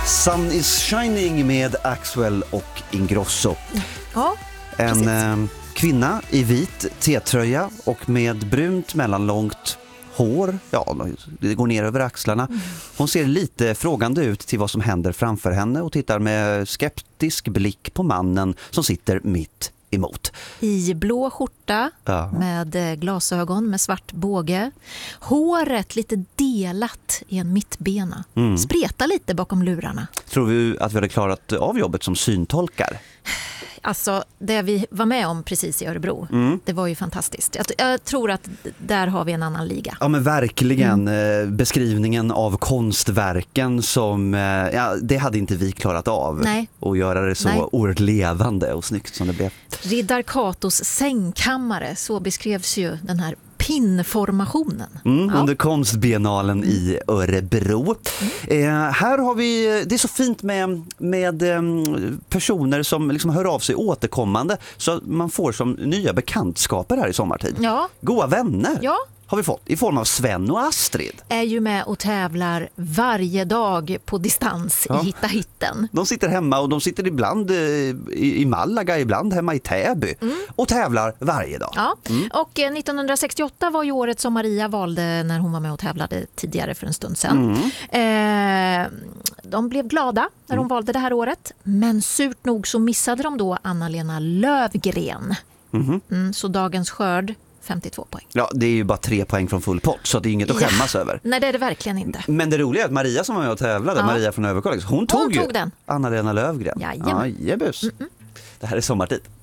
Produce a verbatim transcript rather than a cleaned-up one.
Sun is shining med Axwell och Ingrosso. Ja, en eh, kvinna i vit T-tröja och med brunt mellanlångt hår. Ja, det går ner över axlarna. Hon ser lite frågande ut till vad som händer framför henne och tittar med skeptisk blick på mannen som sitter mitt emot. I blå skjorta, ja. Med glasögon med svart båge. Håret lite delat i en mittbena. Mm. Spreta lite bakom lurarna. Tror vi att vi hade klarat av jobbet som syntolkar? Alltså, det vi var med om precis i Örebro, mm. det var ju fantastiskt. Jag, jag tror att där har vi en annan liga. Ja, men verkligen. Mm. Beskrivningen av konstverken som, ja, det hade inte vi klarat av. Nej. Och göra det så Nej. oerhört levande och snyggt som det blev. Riddar Katos sängkammare, så beskrevs ju den här pinnformationen. Mm, ja. Under konstbiennalen mm. i Örebro. Mm. Eh, här har vi, det är så fint med, med eh, personer som liksom hör av sig återkommande så man får som nya bekantskaper här i sommartid. Ja. Goda vänner. Ja. Har vi fått i form av Sven och Astrid. Är ju med och tävlar varje dag på distans ja. i Hitta Hitten. De sitter hemma och de sitter ibland i, i Malaga, ibland hemma i Täby mm. och tävlar varje dag. Ja. Mm. Och nittonhundrasextioåtta var ju året som Maria valde när hon var med och tävlade tidigare för en stund sedan. Mm. Eh, de blev glada när de mm. valde det här året, men surt nog så missade de då Anna-Lena Lövgren. Mm. Mm, så dagens skörd femtiotvå poäng. Ja, det är ju bara tre poäng från full pott så det är inget att skämmas ja. över. Nej, det är det verkligen inte. Men det roliga är att Maria som var med och tävlade, ja. Maria från Överkalix, hon tog, hon tog ju den. Anna-Lena Lövgren. Jajamän. Ja, jebus. Mm -mm. Det här är sommartid.